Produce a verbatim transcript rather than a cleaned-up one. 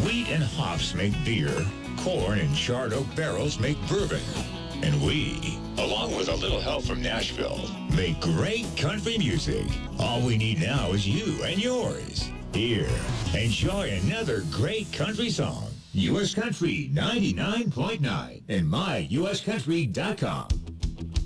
Wheat and hops make beer. Corn and charred oak barrels make bourbon. And we, along with a little help from Nashville, make great country music. All we need now is you and yours. Here, enjoy another great country song. U S Country ninety-nine point nine and my U S country dot com.